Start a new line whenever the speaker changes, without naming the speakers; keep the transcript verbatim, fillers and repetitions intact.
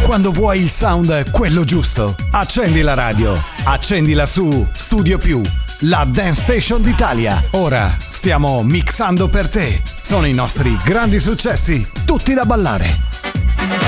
Quando vuoi il sound quello giusto, accendi la radio, accendila su Studio Più, la Dance Station d'Italia. Ora stiamo mixando per te. Sono i nostri grandi successi, tutti da ballare.